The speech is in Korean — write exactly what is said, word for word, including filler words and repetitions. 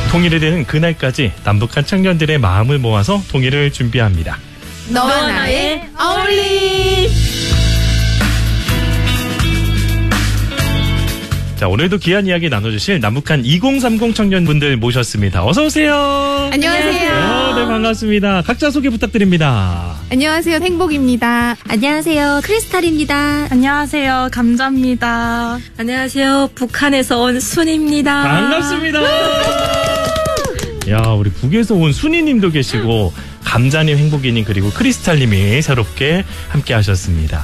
통일이 되는 그날까지 남북한 청년들의 마음을 모아서 통일을 준비합니다. 너와 나의 어울림. 자, 오늘도 귀한 이야기 나눠주실 남북한 이공삼공 청년분들 모셨습니다. 어서 오세요. 안녕하세요. 어, 네, 반갑습니다. 각자 소개 부탁드립니다. 안녕하세요. 행복입니다. 안녕하세요. 크리스탈입니다. 안녕하세요. 감자입니다. 안녕하세요. 북한에서 온 순입니다. 반갑습니다. 야, 우리 북에서 온 순이님도 계시고 감자님, 행복이님, 그리고 크리스탈님이 새롭게 함께 하셨습니다.